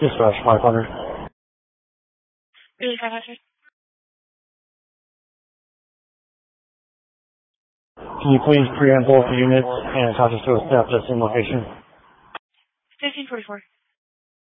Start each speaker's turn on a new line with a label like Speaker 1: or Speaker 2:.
Speaker 1: Dispatch 500.
Speaker 2: Really 500.
Speaker 1: Can you please preamble both units and attach us to a staff testing location?
Speaker 2: 1544.